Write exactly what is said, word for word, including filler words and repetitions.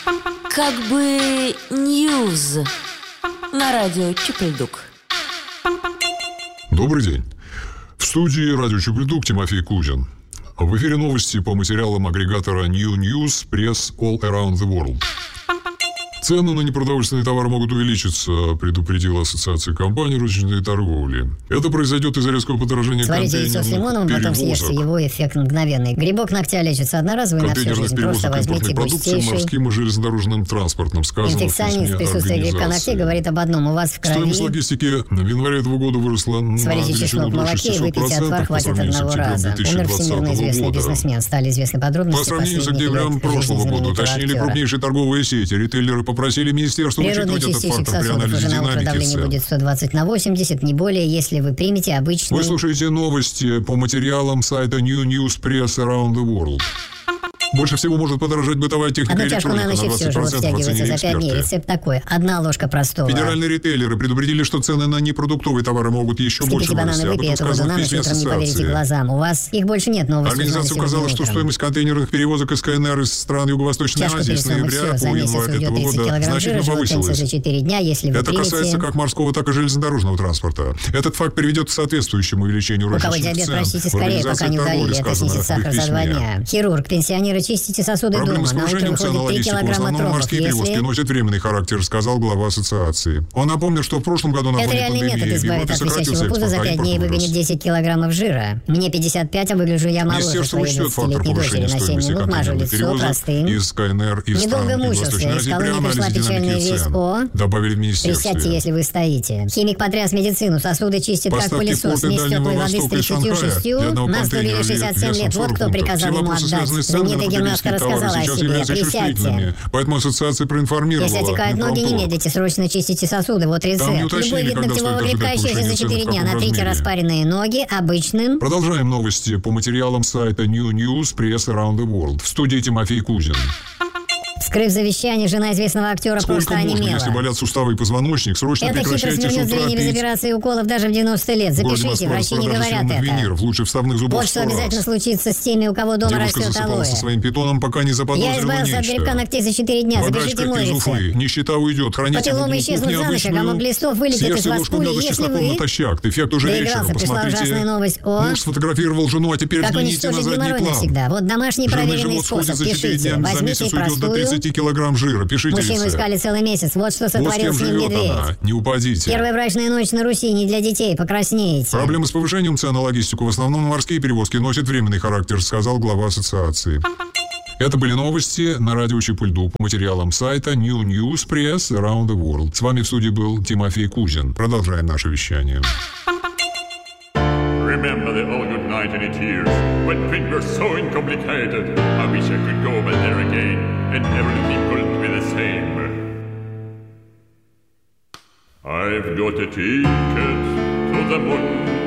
Как бы ньюз на радио Чупельдук. Добрый день. В студии радио Чупельдук Тимофей Кузин. В эфире новости по материалам агрегатора New News Press All Around the World. Цены на непродовольственные товары могут увеличиться, предупредила Ассоциация компаний розничной торговли. Это произойдет из-за резкого подорожания сварите яйцо с лимоном, потом съешьте его, эффект мгновенный. Грибок ногтя лечится одноразовый на всю жизнь. Просто возьмите густейший морским и железнодорожным транспортным. Инфекционист в присутствии грибка ногтей говорит об одном: у вас в крови. Стоимость логистики в январе этого года выросла на сварите чеснок в молоке и выпейте отвар, хватит одного раза. Умер всемирно известный бизнесмен. Стали известны подробности. По сравнению с октябрем прошлого года уточнили крупнейшие торговые сети. Ритейлеры попросили министерство природный частичек сосудов уже на утро давление будет сто двадцать на восемьдесят, не более, если вы примете обычный... Вы слушаете новости по материалам сайта New News Press Around the World. Больше всего может подорожать бытовая техника и электроника на двадцать процентов. Одну чашку на ночь все, живот стягивается за пять дней. Рецепт такой: одна ложка простого. Федеральные ритейлеры предупредили, что цены на непродуктовые товары могут еще Скипите больше бананы, вырасти. выпей эту воду на ночь, утром не поверите глазам. У вас их больше нет, но вы Организация указала, что стоимость контейнерных перевозок из КНР из стран Юго-Восточной Азии с ноября по январь этого года значительно повысилась. Это касается как морского, так и железнодорожного транспорта. Этот факт приведет к соответствующему увеличению розничных цен. У кого диабет, простите, скорее, пока не удалили. Это снизит сахар за два дня. Хирург, пенсионеры, чистите сосуды. Проблемы с повышением цен на логистику в основном морские перевозки носят временный характер, сказал глава ассоциации. Он напомнил, что в прошлом году на фоне пандемии в Европе сократился экспорт, за пять дней выгонит десять килограммов жира. Мне пятьдесят пять, а выгляжу я моложе своей двадцатилетней дочери. На семь минут мажу лицо простым. Из КНР и недолго стран мучился, из колонии пришла печальная весть о... Добавили в министерстве. Присядьте, если вы стоите. Химик потряс медицину, сосуды чистит как пылесос. Смесь теплой воды с тридцатью шестью. Нас убили шестьдесят семь лет. Вот кто приказал ему отдать. Знаменитая гимнастка рассказала о себе. Присядьте. Поэтому ассоциация проинформировала. Если отекают ноги, не медлите, срочно чистите сосуды. Вот рецепт. Любой вид ногтевого грибка исчезнет за четыре дня. Натрите распаренные ноги обычным. Продолжаем новости по материалам сайта New News Press Around the World. В студии Тимофей Кузин. Вскрыв завещание, жена известного актера Сколько просто можно, онемела. Если болят суставы и позвоночник, срочно это прекращайте хитрость вернет зрение без операции и уколов даже в девяносто лет. Запишите, врачи не говорят это. Виниров, лучше вставных зубов. Вот что обязательно случится с теми, у кого дома Девушка растет алоэ. со своим питоном, пока не заподозрила Я избавился нечто. от грибка ногтей за четыре дня. Запишите мой рецепт. Нищета уйдет. Храните папилломы исчезнут за ночь, а комок листов вылетит из вас пули, если вы... натощак. Эффект уже вечером. Пришла ужасная новость о... Муж сфотографировал жену, а теперь как взгляните на задний план. Навсегда. Вот домашний проверенный способ. Пишите. Возьмите простую... тридцать килограмм жира. Пишите. Мужчину искали целый месяц. Вот что сотворил вот с ним медведь. Она. Не упадите. Первая брачная ночь на Руси не для детей. Покраснеете. Проблемы с повышением цен на логистику в основном морские перевозки носят временный характер, сказал глава ассоциации. Это были новости на радио Чупельдук по материалам сайта New News Press Around the World. С вами в студии был Тимофей Кузин. Продолжаем наше вещание. Remember the old good night in its years, when things were so uncomplicated. I wish I could go back there again, and everything could be the same. I've got a ticket to the moon.